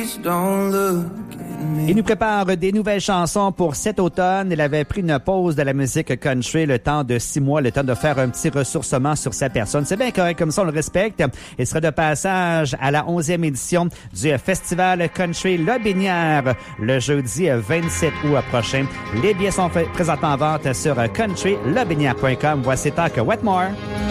Il nous prépare des nouvelles chansons pour cet automne. Il avait pris une pause de la musique country le temps de 6 mois, le temps de faire un petit ressourcement sur sa personne. C'est bien correct, comme ça on le respecte. Il sera de passage à la 11e édition du Festival Country Lotbinière le jeudi 27 août prochain. Les billets sont présentement en vente sur countrylotbinière.com. Voici Talk Wetmore.